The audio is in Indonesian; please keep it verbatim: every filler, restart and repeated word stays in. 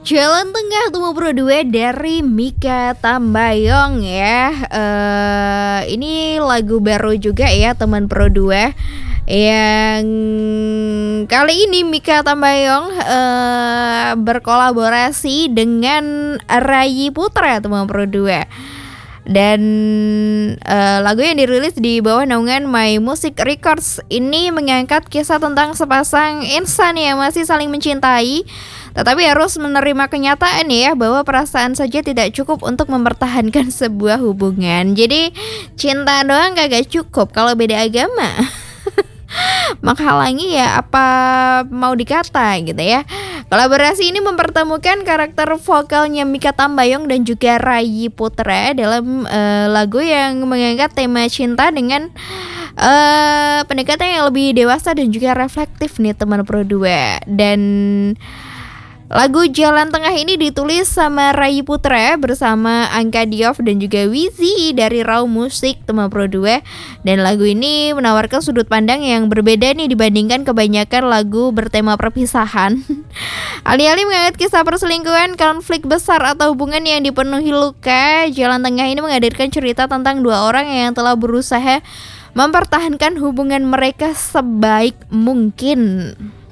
Jalan Tengah Tumo Pro dua dari Mikha Tambayong ya. Eh ini lagu baru juga ya teman Pro dua. Yang kali ini Mikha Tambayong eh berkolaborasi dengan Ray Putra teman Pro dua. Dan uh, lagu yang dirilis di bawah naungan My Music Records ini mengangkat kisah tentang sepasang insan yang masih saling mencintai, tetapi harus menerima kenyataan ya bahwa perasaan saja tidak cukup untuk mempertahankan sebuah hubungan. Jadi cinta doang kagak cukup kalau beda agama. Menghalangi ya apa mau dikata gitu ya. Kolaborasi ini mempertemukan karakter vokalnya Mikha Tambayong dan juga Ray Putra dalam uh, lagu yang mengangkat tema cinta dengan uh, pendekatan yang lebih dewasa dan juga reflektif nih teman Pro dua. Dan lagu Jalan Tengah ini ditulis sama Ray Putra bersama Angka Diov dan juga Wizi dari Raw Musik teman Pro dua. Dan lagu ini menawarkan sudut pandang yang berbeda nih dibandingkan kebanyakan lagu bertema perpisahan. Alih-alih mengangkat kisah perselingkuhan, konflik besar atau hubungan yang dipenuhi luka, Jalan Tengah ini menghadirkan cerita tentang dua orang yang telah berusaha mempertahankan hubungan mereka sebaik mungkin.